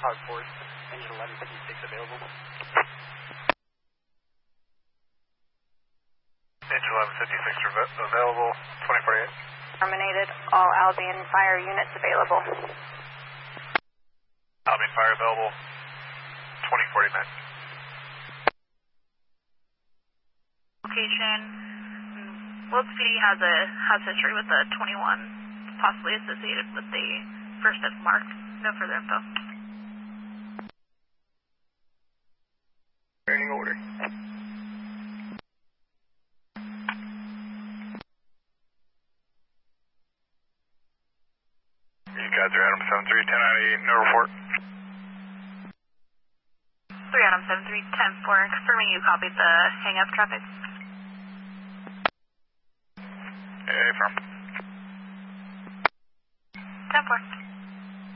Hog Force, engine 1156 available. Engine 1156 available, 2048. Terminated, all Albion fire units available. Albion fire available, 2049. Location, Wilkes PD has history with the 21, possibly associated with the first of Mark. No further info. Training order. You guys are Adam 73, 1098, no report. 3 Adam 73, 10-4, confirming you copied the hang-up traffic. Hey, firm.